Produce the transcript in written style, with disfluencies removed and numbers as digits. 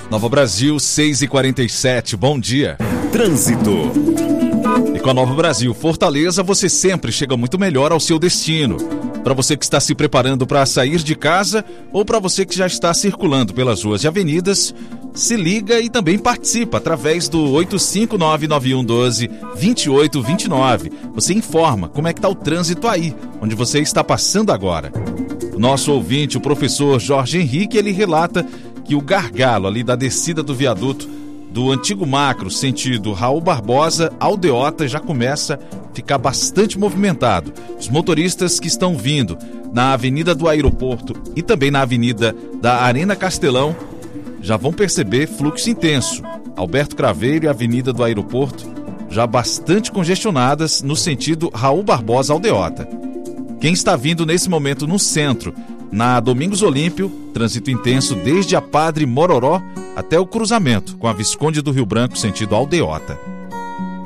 Nova Brasil, 6h47, bom dia. Trânsito. E com a Nova Brasil Fortaleza, você sempre chega muito melhor ao seu destino. Para você que está se preparando para sair de casa ou para você que já está circulando pelas ruas e avenidas, se liga e também participa através do 859-9112-2829. Você informa como é que está o trânsito aí, onde você está passando agora. O nosso ouvinte, o professor Jorge Henrique, ele relata que o gargalo ali da descida do viaduto do antigo Macro, sentido Raul Barbosa, Aldeota, já começa a ficar bastante movimentado. Os motoristas que estão vindo na Avenida do Aeroporto e também na Avenida da Arena Castelão já vão perceber fluxo intenso. Alberto Craveiro e a Avenida do Aeroporto já bastante congestionadas no sentido Raul Barbosa, Aldeota. Quem está vindo nesse momento no centro, na Domingos Olímpio, trânsito intenso desde a Padre Mororó até o cruzamento com a Visconde do Rio Branco, sentido Aldeota.